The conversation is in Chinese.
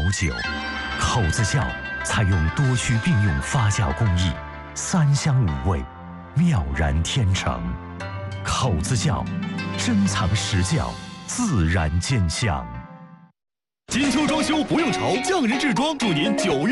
酒。口子窖采用多区并用发酵工艺，3香5味，妙然天成。口子窖，珍藏实窖，自然见香。 金秋装修不用愁，匠人制装祝您9月